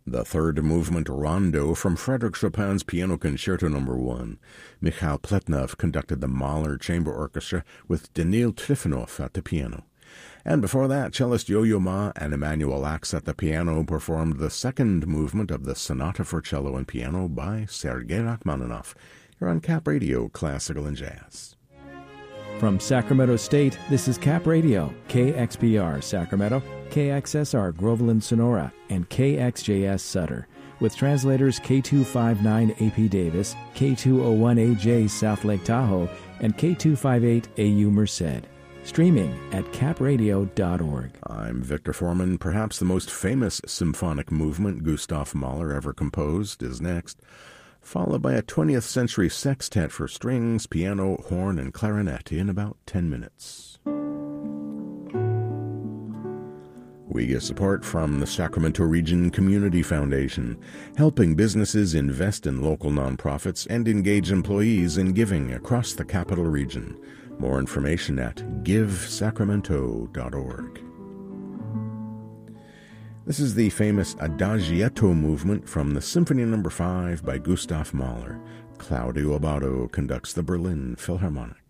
The third movement Rondo from Frédéric Chopin's Piano Concerto No. 1. Mikhail Pletnev conducted the Mahler Chamber Orchestra with Danil Trifonov at the piano. And before that, cellist Yo-Yo Ma and Emmanuel Lacks at the piano performed the second movement of the Sonata for Cello and Piano by Sergei Rachmaninoff. You're on Cap Radio, Classical and Jazz. From Sacramento State, this is Cap Radio, KXPR Sacramento, KXSR Groveland Sonora, and KXJS Sutter, with translators K259 AP Davis, K201AJ South Lake Tahoe, and K258 AU Merced. Streaming at capradio.org. I'm Victor Foreman. Perhaps the most famous symphonic movement Gustav Mahler ever composed is next, followed by a 20th century sextet for strings, piano, horn, and clarinet in about 10 minutes. We get support from the Sacramento Region Community Foundation, helping businesses invest in local nonprofits and engage employees in giving across the Capital Region. More information at givesacramento.org. This is the famous Adagietto movement from the Symphony No. 5 by Gustav Mahler. Claudio Abbado conducts the Berlin Philharmonic.